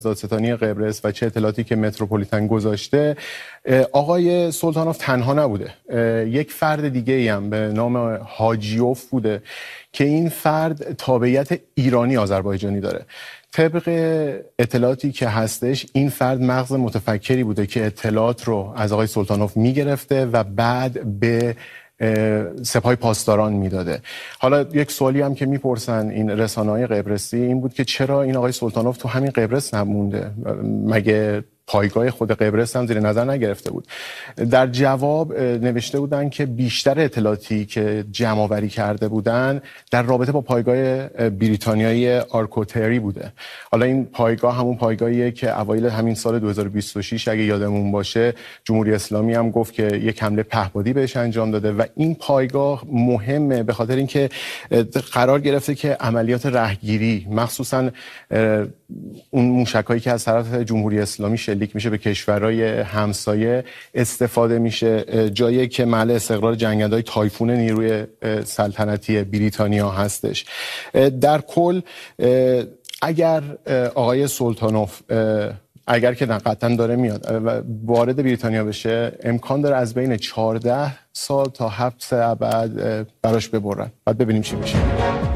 دادستانی قبرس و چه اطلاعاتی که متروپولیتن گذاشته، آقای سلطانوف تنها نبوده. یک فرد دیگه‌ای هم به نام حاجیوف بوده که این فرد تابعیت ایرانی آذربایجانی داره. طبق اطلاعاتی که هستش این فرد مغز متفکری بوده که اطلاعات رو از آقای سلطانوف میگرفته و بعد به سپاه پاسداران میداده. حالا یک سوالی هم که میپرسن این رسانه‌های قبرسی این بود که چرا این آقای سلطانوف تو همین قبرس نمونده؟ مگه پایگاه خود قبرس هم زیر نظر نگرفته بود؟ در جواب نوشته بودن که بیشتر اطلاعاتی که جمع آوری کرده بودن در رابطه با پایگاه بریتانیایی آرکوتری بوده. حالا این پایگاه همون پایگاهیه که اوایل همین سال 2026 اگه یادمون باشه جمهوری اسلامی هم گفت که یک حمله پهپادی بهش انجام داده و این پایگاه مهمه به خاطر اینکه قرار گرفته که عملیات رهگیری مخصوصا اون موشکایی که از طرف جمهوری اسلامی شلیک میشه به کشورهای همسایه استفاده میشه، جایی که محل استقرار جنگندهای تایفون نیروی سلطنتی بریتانیا هستش. در کل اگر آقای سلطانوف اگر که قطعا داره میاد و وارد بریتانیا بشه امکان داره از بین 14 سال تا 7 سال بعد براش ببرن. بعد ببینیم چی میشه.